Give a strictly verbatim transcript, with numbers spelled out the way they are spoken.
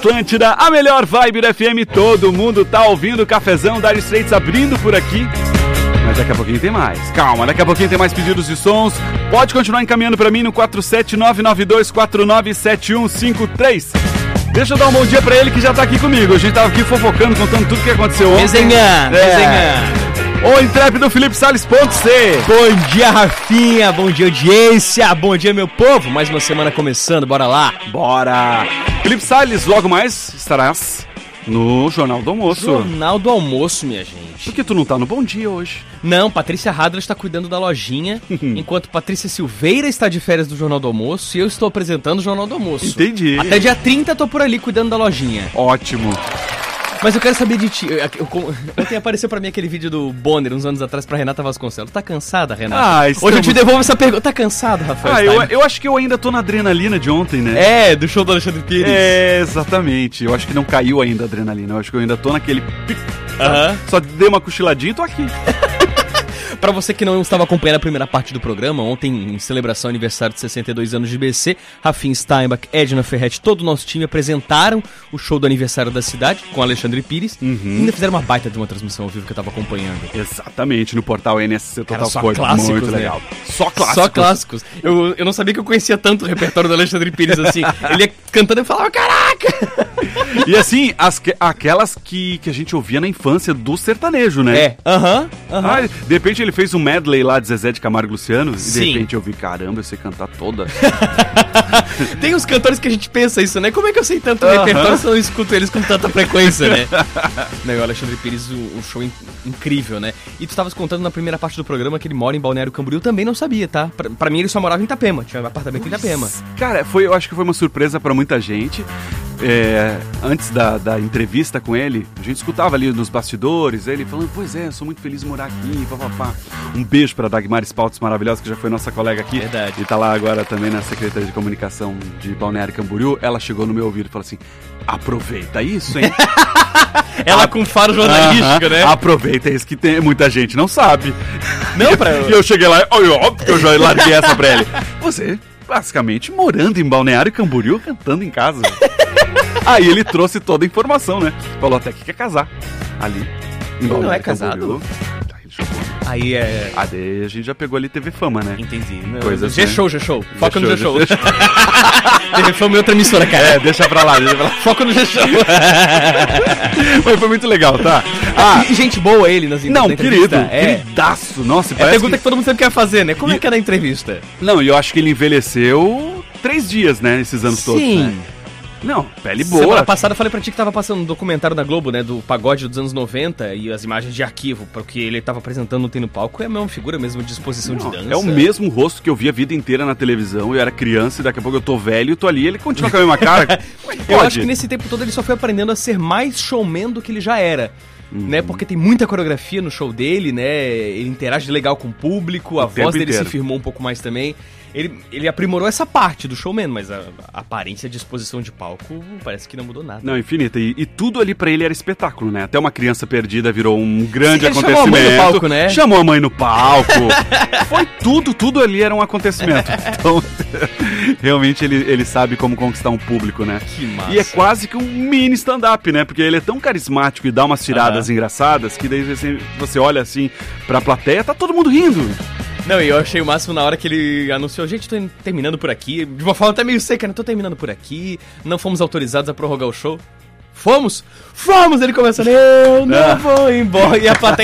Atlântida, a melhor vibe da F M, todo mundo tá ouvindo o cafezão Dire Straits abrindo por aqui. Mas daqui a pouquinho tem mais. Calma, daqui a pouquinho tem mais pedidos de sons. Pode continuar encaminhando pra mim no quatro sete nove nove dois quatro nove sete um cinco três. Deixa eu dar um bom dia pra ele que já tá aqui comigo. A gente tava aqui fofocando, contando tudo que aconteceu ontem. Desenhando, é. desenhando. O intrépido Felipe Salles.c. Bom dia, Rafinha. Bom dia, audiência. Bom dia, meu povo. Mais uma semana começando, bora lá. Bora. Felipe Salles, logo mais estarás no Jornal do Almoço. Jornal do Almoço, minha gente. Por que tu não tá no Bom Dia hoje? Não, Patrícia Hadler está cuidando da lojinha, enquanto Patrícia Silveira está de férias do Jornal do Almoço e eu estou apresentando o Jornal do Almoço. Entendi. Até dia trinta eu tô por ali cuidando da lojinha. Ótimo. Mas eu quero saber de ti. Ontem apareceu pra mim aquele vídeo do Bonner, uns anos atrás, pra Renata Vasconcelos. Tá cansada, Renata? Ah, estamos... Hoje eu te devolvo essa pergunta. Tá cansado, Rafael? Ah, eu, eu acho que eu ainda tô na adrenalina de ontem, né? É, do show do Alexandre Pires. É, exatamente. Eu acho que não caiu ainda a adrenalina. Eu acho que eu ainda tô naquele pico. Uh-huh. Só dei uma cochiladinha e tô aqui. Pra você que não estava acompanhando a primeira parte do programa, ontem, em celebração ao aniversário de sessenta e dois anos de B C, Rafinha Steinbach, Edna Ferretti, todo o nosso time apresentaram o show do aniversário da cidade com Alexandre Pires. Uhum. E ainda fizeram uma baita de uma transmissão ao vivo que eu tava acompanhando. Exatamente, no portal N S C Total. Cara, só foi clássicos, muito né? legal. Só clássicos. Só clássicos. Eu, eu não sabia que eu conhecia tanto o repertório do Alexandre Pires assim. Ele ia cantando e falava, caraca! E assim, as, aquelas que, que a gente ouvia na infância do sertanejo, né? É, aham, uh-huh, aham. Uh-huh. Ah, de repente ele fez um medley lá de Zezé de Camargo e Luciano. Sim. E de repente eu vi, caramba, eu sei cantar toda. Tem uns cantores que a gente pensa isso, né? Como é que eu sei tanto uh-huh. repertório se eu não escuto eles com tanta frequência, né? Não, o Alexandre Pires, um show in- incrível, né? E tu estavas contando na primeira parte do programa que ele mora em Balneário Camboriú. Eu também não sabia, tá? Pra, pra mim ele só morava em Itapema, tinha um apartamento em Itapema. Cara, foi, eu acho que foi uma surpresa pra muita gente. É, antes da, da entrevista com ele, a gente escutava ali nos bastidores, ele falando, pois é, eu sou muito feliz de morar aqui, papapá. Um beijo pra Dagmar Spaltz maravilhosa, que já foi nossa colega aqui. Verdade. E tá lá agora também na Secretaria de Comunicação de Balneário Camboriú. Ela chegou no meu ouvido e falou assim, aproveita isso, hein? Ela a... com faro jornalístico, uh-huh. né? Aproveita isso que tem, muita gente não sabe. Não, pra... E eu cheguei lá, óbvio que eu já larguei essa pra ele. Você, basicamente, morando em Balneário Camboriú, cantando em casa. Aí ele trouxe toda a informação, né? Falou até que quer casar ali. Ele não é casado? Camboriú. Aí ele jogou. Aí é... Ah, daí a gente já pegou ali T V Fama, né? Entendi. Coisa assim. G-Show, G-Show. Foca no G-Show. G-Show. T V Fama é outra emissora, cara. É, deixa pra lá, deixa pra lá. Foca no G-Show. Mas foi muito legal, tá? Ah, e gente boa ele nas Não, querido, é. queridaço. Nossa, é a pergunta que... que todo mundo sempre quer fazer, né? Como e... é que é na entrevista? Não, e eu acho que ele envelheceu três dias, né? Esses anos Sim. todos, né? Não, pele boa. Semana passada eu falei pra ti que tava passando um documentário na Globo, né, do pagode dos anos noventa e as imagens de arquivo, porque ele tava apresentando ontem no palco, é a mesma figura, a mesma disposição Não, de dança. É o mesmo rosto que eu vi a vida inteira na televisão, eu era criança e daqui a pouco eu tô velho e tô ali, ele continua com a mesma cara. Eu acho que nesse tempo todo ele só foi aprendendo a ser mais showman do que ele já era. Uhum. Né, porque tem muita coreografia no show dele, né? Ele interage legal com o público, a o voz dele inteiro. Se firmou um pouco mais também. Ele, ele aprimorou essa parte do showman, mas a, a aparência, a disposição de palco parece que não mudou nada. Não, infinita. E, e tudo ali pra ele era espetáculo, né? Até Uma Criança Perdida virou um grande Sim, acontecimento. Chamou a mãe no palco, né? Chamou a mãe no palco. Foi tudo, tudo ali era um acontecimento. Então, realmente ele, ele sabe como conquistar um público, né? Que massa. E é quase que um mini stand-up, né? Porque ele é tão carismático e dá umas tiradas uhum. engraçadas que daí você, você olha assim pra plateia, tá todo mundo rindo. Não, e eu achei o máximo na hora que ele anunciou, gente, tô terminando por aqui, de uma forma até meio seca, né? Tô terminando por aqui, não fomos autorizados a prorrogar o show. Fomos? Fomos! Ele começando, eu não vou embora. E a plateia